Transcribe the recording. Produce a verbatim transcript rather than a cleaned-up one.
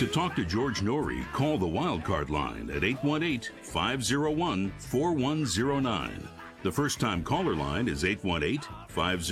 To talk to George Norrie, call the Wildcard line at eight one eight, five oh one, four one oh nine. The first-time caller line is eight one eight, five